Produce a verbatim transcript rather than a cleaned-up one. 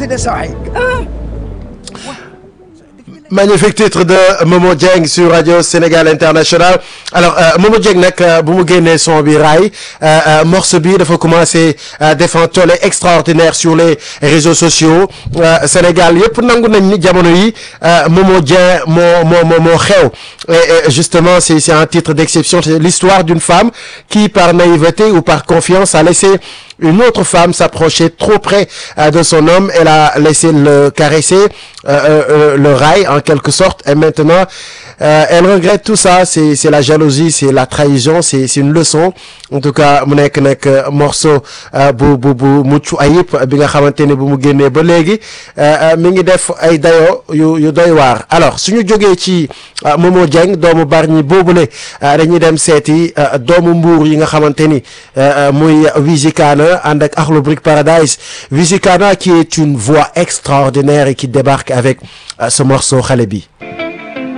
de saa yi. Magnifique titre de Momo Dieng sur Radio Sénégal International. Alors euh, Momo Dieng nag bu mu génnee son bi raay euh, morceau bi dafa commencé def un tollé extraordinaire sur les réseaux sociaux euh, Sénégal yëpp nangu nañ ni jamono yi Momo Dieng moo moo moo moo xew et justement c'est c'est un titre d'exception. C'est l'histoire d'une femme qui par naïveté ou par confiance a laissé une autre femme s'approcher trop près euh, de son homme. Elle a laissé le caresser, euh, euh, le rail en quelque sorte, et maintenant euh, elle regrette tout ça. C'est c'est la jalousie, c'est la trahison, c'est c'est une leçon. En tout cas mu nekk nag morceau bu bu bu mucc ayib bi nga xamante ne bu mu génnee ba léegi mi ngi def ay dayo yu yu doy waar. Alors suñu jógee ci Momo Dieng doomu Bargny boobule dañuy dem seeti doomu Mbour yi nga xamante ni muy Wizi Kana ànd ak Akhlou Brick Paradise. Wizi Kana qui est une voix extraordinaire et qui débarque avec ce morceau xale bi.